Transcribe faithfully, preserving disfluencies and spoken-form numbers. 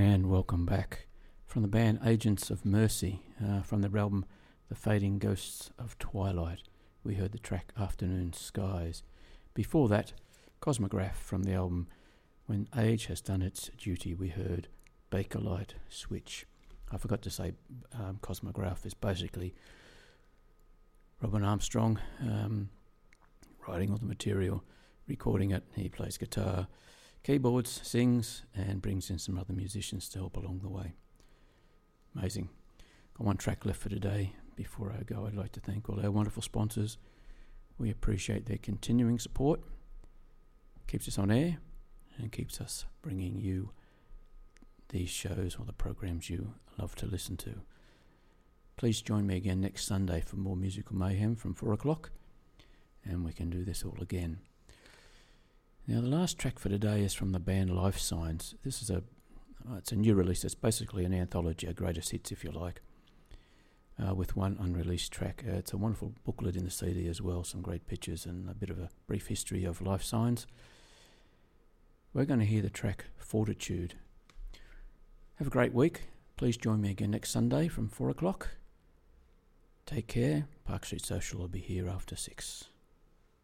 And welcome back from the band Agents of Mercy, uh, from their album The Fading Ghosts of Twilight. We heard the track Afternoon Skies. Before that, Cosmograph from the album When Age Has Done Its Duty. We heard Bakelite Switch. I forgot to say um, Cosmograph is basically Robin Armstrong um, writing all the material, recording it. He plays guitar, keyboards, sings, and brings in some other musicians to help along the way. Amazing. Got one track left for today. Before I go, I'd like to thank all our wonderful sponsors. We appreciate their continuing support. Keeps us on air and keeps us bringing you these shows or the programs you love to listen to. Please join me again next Sunday for more musical mayhem from four o'clock, and we can do this all again. Now, the last track for today is from the band Life Signs. This is a, uh, it's a new release. It's basically an anthology, a greatest hits, if you like, uh, with one unreleased track. Uh, it's a wonderful booklet in the C D as well, some great pictures and a bit of a brief history of Life Signs. We're going to hear the track Fortitude. Have a great week. Please join me again next Sunday from four o'clock. Take care. Park Street Social will be here after six.